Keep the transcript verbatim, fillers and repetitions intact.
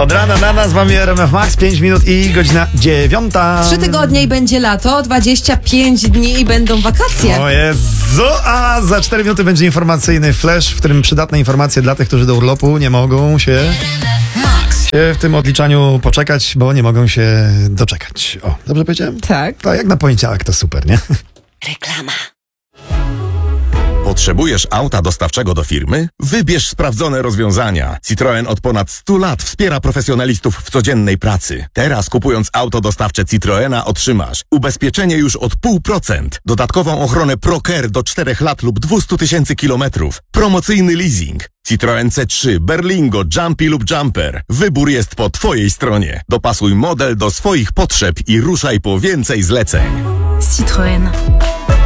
Od rana na nas, z wami R M F Max, pięć minut i godzina dziewiąta. Trzy tygodnie i będzie lato, dwadzieścia pięć dni i będą wakacje. O Jezu, a za cztery minuty będzie informacyjny flash, w którym przydatne informacje dla tych, którzy do urlopu nie mogą się w tym odliczaniu poczekać, bo nie mogą się doczekać. O, dobrze powiedziałem? Tak. To jak na poniedziałek, to super, nie? Reklama. Potrzebujesz auta dostawczego do firmy? Wybierz sprawdzone rozwiązania. Citroen od ponad stu lat wspiera profesjonalistów w codziennej pracy. Teraz kupując auto dostawcze Citroena otrzymasz ubezpieczenie już od pół procent, dodatkową ochronę ProCare do czterech lat lub dwieście tysięcy kilometrów, promocyjny leasing. Citroen C trzy, Berlingo, Jumpy lub Jumper. Wybór jest po twojej stronie. Dopasuj model do swoich potrzeb i ruszaj po więcej zleceń. Citroën.